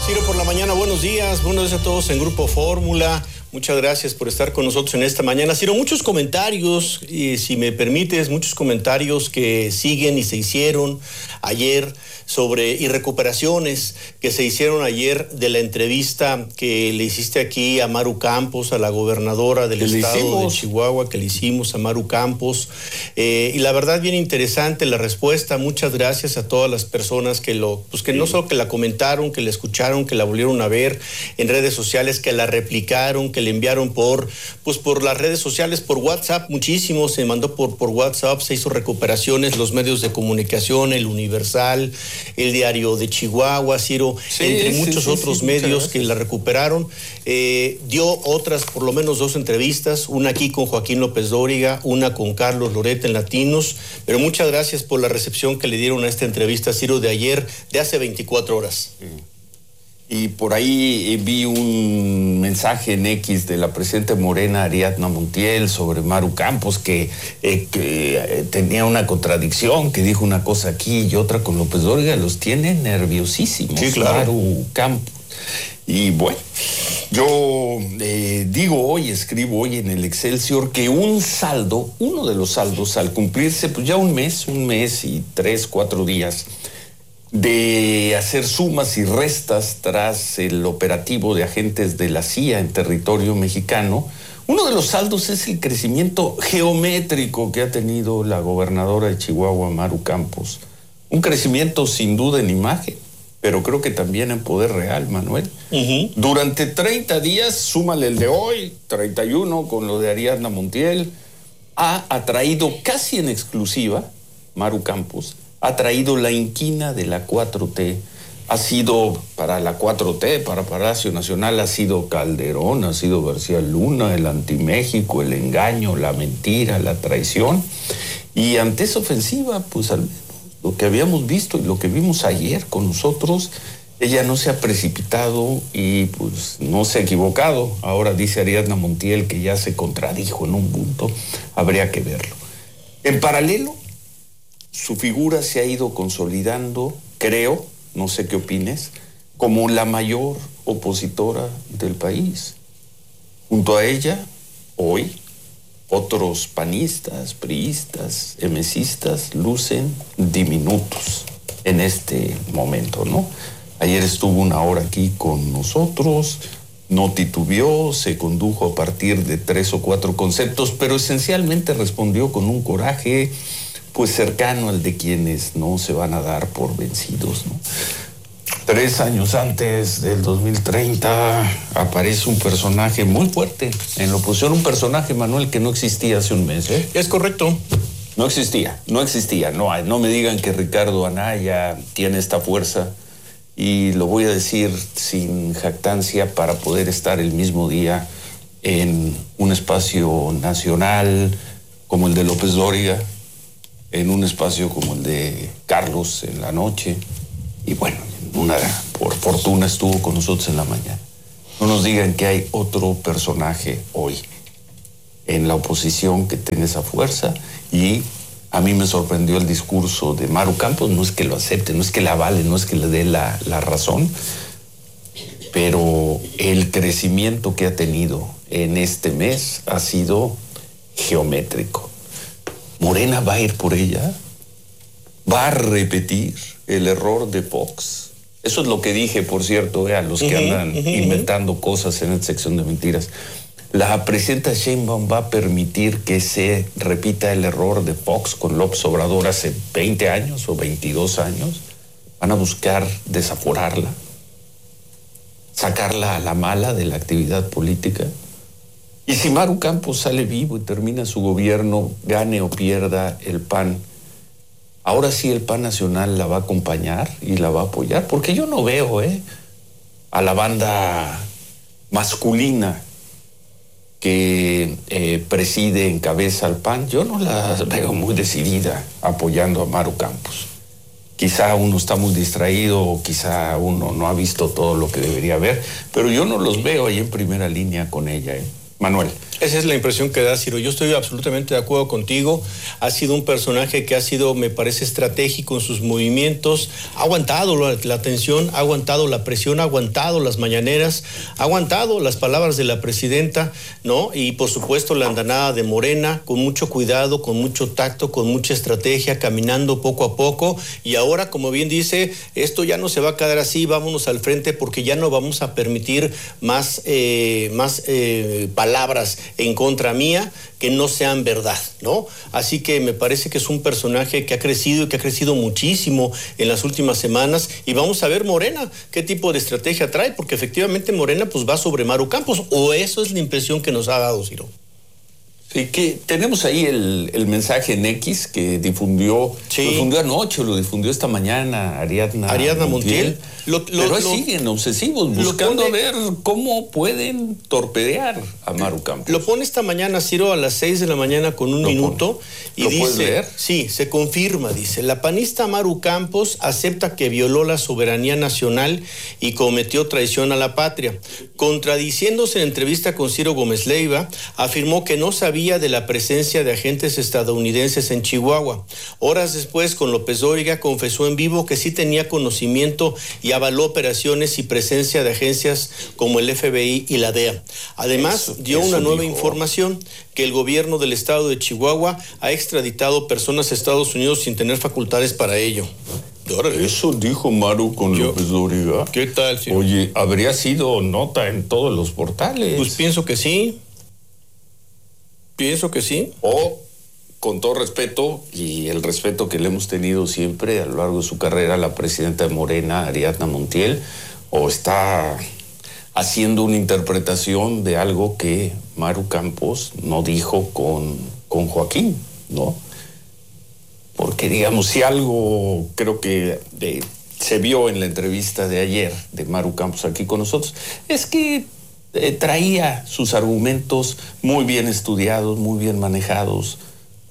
Ciro por la mañana, buenos días a todos en Grupo Fórmula. Muchas gracias por estar con nosotros en esta mañana. Ciro, muchos comentarios, si me permites, muchos comentarios que siguen y se hicieron ayer y recuperaciones que se hicieron ayer de la entrevista que le hiciste aquí a Maru Campos, a la gobernadora del estado de Chihuahua, que le hicimos a Maru Campos. Y la verdad, bien interesante la respuesta. Muchas gracias a todas las personas que no solo que la comentaron, que la escucharon, que la volvieron a ver en redes sociales, que la replicaron, que le enviaron por las redes sociales, por WhatsApp, muchísimo, se mandó por WhatsApp, se hizo recuperaciones, los medios de comunicación, el Universal, el Diario de Chihuahua, Ciro, entre muchos otros medios que la recuperaron. Dio otras, por lo menos 2 entrevistas, una aquí con Joaquín López Dóriga, una con Carlos Loret en Latinos, pero muchas gracias por la recepción que le dieron a esta entrevista, Ciro, de ayer, de hace 24 horas. Y por ahí vi un mensaje en X de la presidenta Morena, Ariadna Montiel, sobre Maru Campos, que tenía una contradicción, que dijo una cosa aquí y otra con López Dóriga, los tiene nerviosísimos. Sí, claro. Maru Campos. Y bueno, yo escribo hoy en el Excelsior que uno de los saldos, al cumplirse pues ya un mes y 3-4 días, de hacer sumas y restas tras el operativo de agentes de la CIA en territorio mexicano, uno de los saldos es el crecimiento geométrico que ha tenido la gobernadora de Chihuahua, Maru Campos. Un crecimiento sin duda en imagen, pero creo que también en poder real, Manuel. Uh-huh. Durante 30 días, súmale el de hoy, 31 con lo de Ariadna Montiel, ha atraído casi en exclusiva, Maru Campos, ha traído la inquina de la 4T. Ha sido para la 4T, para Palacio Nacional, ha sido Calderón, ha sido García Luna, el antiméxico, el engaño, la mentira, la traición. Y ante esa ofensiva, pues al menos lo que habíamos visto y lo que vimos ayer con nosotros, ella no se ha precipitado y pues no se ha equivocado. Ahora dice Ariadna Montiel que ya se contradijo en un punto, habría que verlo. En paralelo, su figura se ha ido consolidando, creo, no sé qué opines, como la mayor opositora del país. Junto a ella, hoy, otros panistas, priistas, emesistas lucen diminutos en este momento, ¿no? Ayer estuvo una hora aquí con nosotros, no titubeó, se condujo a partir de 3 o 4 conceptos, pero esencialmente respondió con un coraje pues cercano al de quienes no se van a dar por vencidos, ¿no? 3 años antes del 2030 aparece un personaje muy fuerte en la oposición, un personaje, Manuel, que no existía hace un mes, ¿eh? Es correcto. No existía. No me digan que Ricardo Anaya tiene esta fuerza, y lo voy a decir sin jactancia para poder estar el mismo día en un espacio nacional como el de López Dóriga, en un espacio como el de Carlos en la noche, y bueno, por fortuna estuvo con nosotros en la mañana. No nos digan que hay otro personaje hoy en la oposición que tenga esa fuerza, y a mí me sorprendió el discurso de Maru Campos. No es que lo acepte, no es que la avale, no es que le dé la razón, pero el crecimiento que ha tenido en este mes ha sido geométrico. Morena va a ir por ella, va a repetir el error de Fox. Eso es lo que dije, por cierto, a los que andan inventando cosas en esta sección de mentiras. La presidenta Sheinbaum va a permitir que se repita el error de Fox con López Obrador hace 20 años o 22 años. Van a buscar desaforarla, sacarla a la mala de la actividad política. Y si Maru Campos sale vivo y termina su gobierno, gane o pierda el PAN, ahora sí el PAN nacional la va a acompañar y la va a apoyar, porque yo no veo a la banda masculina que preside, encabeza al PAN, yo no la veo muy decidida apoyando a Maru Campos. Quizá uno está muy distraído, o quizá uno no ha visto todo lo que debería ver, pero yo no los veo ahí en primera línea con ella, Manuel. Esa es la impresión que da, Ciro. Yo estoy absolutamente de acuerdo contigo. Ha sido un personaje que ha sido, me parece, estratégico en sus movimientos. Ha aguantado la tensión, ha aguantado la presión, ha aguantado las mañaneras, ha aguantado las palabras de la presidenta, ¿no? Y por supuesto la andanada de Morena, con mucho cuidado, con mucho tacto, con mucha estrategia, caminando poco a poco. Y ahora, como bien dice, esto ya no se va a quedar así, vámonos al frente porque ya no vamos a permitir más palabras en contra mía que no sean verdad, ¿no? Así que me parece que es un personaje que ha crecido y que ha crecido muchísimo en las últimas semanas, y vamos a ver Morena qué tipo de estrategia trae, porque efectivamente Morena pues va sobre Maru Campos, o eso es la impresión que nos ha dado, Ciro. Sí, que tenemos ahí el mensaje en X que difundió, sí, lo difundió anoche, lo difundió esta mañana Ariadna Montiel. Pero ahí siguen obsesivos, buscando ver cómo pueden torpedear a Maru Campos. Lo pone esta mañana, Ciro, a las 6 de la mañana con un minuto. Y ¿Lo dice, puedes leer? Sí, se confirma, dice, la panista Maru Campos acepta que violó la soberanía nacional y cometió traición a la patria. Contradiciéndose en entrevista con Ciro Gómez Leiva, afirmó que no sabía de la presencia de agentes estadounidenses en Chihuahua. Horas después, con López Dóriga, confesó en vivo que sí tenía conocimiento y avaló operaciones y presencia de agencias como el FBI y la DEA. Además, dio una nueva información, que el gobierno del estado de Chihuahua ha extraditado personas a Estados Unidos sin tener facultades para ello. Eso dijo Maru con López Dóriga. ¿Qué tal, Ciro? Oye, habría sido nota en todos los portales. Pues pienso que sí. Pienso que sí. O, con todo respeto, y el respeto que le hemos tenido siempre a lo largo de su carrera, la presidenta de Morena, Ariadna Montiel, o está haciendo una interpretación de algo que Maru Campos no dijo con Joaquín, ¿no? Porque, digamos, si algo creo que se vio en la entrevista de ayer de Maru Campos aquí con nosotros, es que traía sus argumentos muy bien estudiados, muy bien manejados.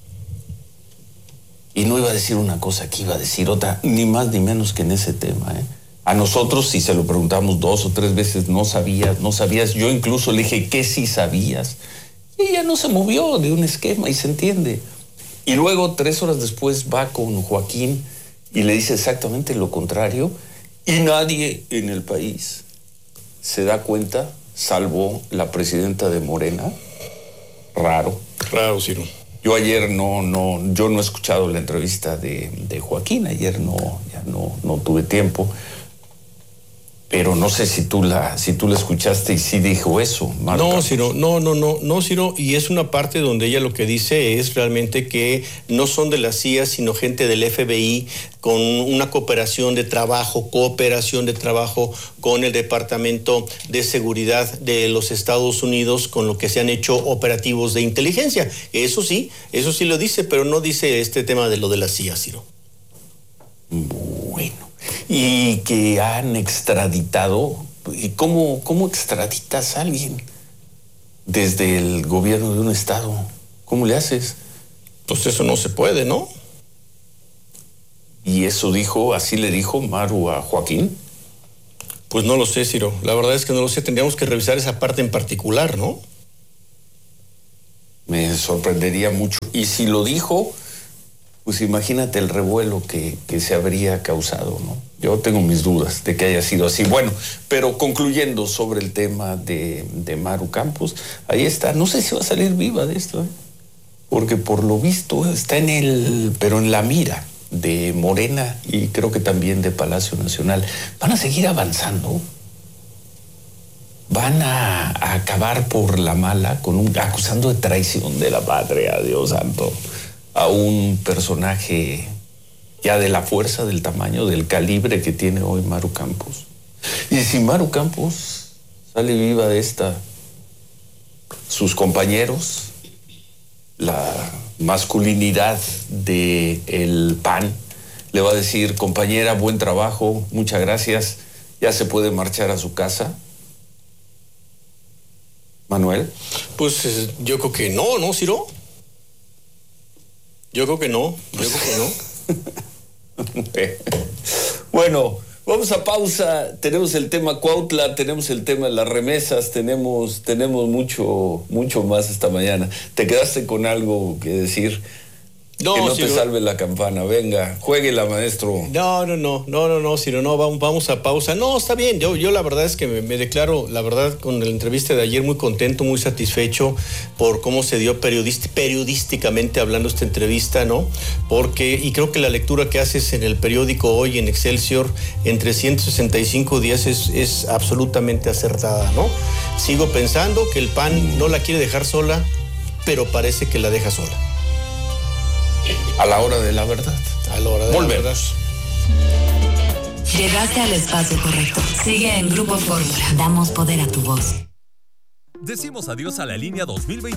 Y no iba a decir una cosa, aquí iba a decir otra, ni más ni menos que en ese tema, ¿eh? A nosotros, si se lo preguntamos 2 o 3 veces, no sabías. Yo incluso le dije que sí sabías. Y ella no se movió de un esquema y se entiende. Y luego, 3 horas después, va con Joaquín y le dice exactamente lo contrario. Y nadie en el país se da cuenta, salvo la presidenta de Morena. Raro, Ciro. Yo ayer yo no he escuchado la entrevista de Joaquín, ayer ya no tuve tiempo, pero no sé si tú la escuchaste y sí dijo eso, Maru Campos. Ciro, no, Ciro, y es una parte donde ella lo que dice es realmente que no son de la CIA, sino gente del FBI, con una cooperación de trabajo con el Departamento de Seguridad de los Estados Unidos, con lo que se han hecho operativos de inteligencia. Eso sí lo dice, pero no dice este tema de lo de la CIA, Ciro. Bueno, y que han extraditado. ¿Y cómo extraditas a alguien desde el gobierno de un estado? ¿Cómo le haces? Pues eso no se puede, ¿no? ¿Y eso así le dijo Maru a Joaquín? Pues no lo sé, Ciro. La verdad es que no lo sé. Tendríamos que revisar esa parte en particular, ¿no? Me sorprendería mucho. Y si lo dijo, pues imagínate el revuelo que se habría causado, ¿no? Yo tengo mis dudas de que haya sido así. Bueno, pero concluyendo sobre el tema de Maru Campos, ahí está. No sé si va a salir viva de esto, ¿eh? Porque por lo visto está pero en la mira de Morena y creo que también de Palacio Nacional. Van a seguir avanzando. Van a acabar por la mala acusando de traición de la patria, Dios santo, a un personaje ya de la fuerza, del tamaño, del calibre que tiene hoy Maru Campos. Y si Maru Campos sale viva de esta, sus compañeros, la masculinidad del PAN, le va a decir: compañera, buen trabajo, muchas gracias, ya se puede marchar a su casa. ¿Manuel? Pues yo creo que no, Ciro. Yo creo que no. Bueno, Vamos a pausa. Tenemos el tema Cuautla, tenemos el tema de las remesas, tenemos mucho más esta mañana. ¿Te quedaste con algo que decir? No, que no te salve la campana. Venga, juéguela, maestro. No, si no, vamos a pausa. No, está bien. Yo la verdad es que me declaro, la verdad, con la entrevista de ayer muy contento, muy satisfecho por cómo se dio periodísticamente hablando esta entrevista, ¿no? Y creo que la lectura que haces en el periódico hoy, en Excelsior, en 365 días es absolutamente acertada, ¿no? Sigo pensando que el PAN no la quiere dejar sola, pero parece que la deja sola. A la hora de la verdad. A la hora de la verdad. Llegaste al espacio correcto. Sigue en Grupo Fórmula. Damos poder a tu voz. Decimos adiós a la línea 2020.